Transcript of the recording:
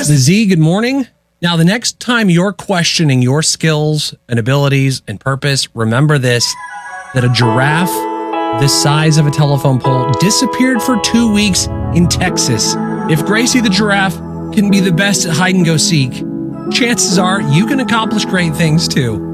The Z, good morning. Now, the next time you're questioning your skills and abilities and purpose, remember this, that a giraffe the size of a telephone pole disappeared for 2 weeks in Texas. If Gracie the giraffe can be the best at hide and go seek, chances are you can accomplish great things too.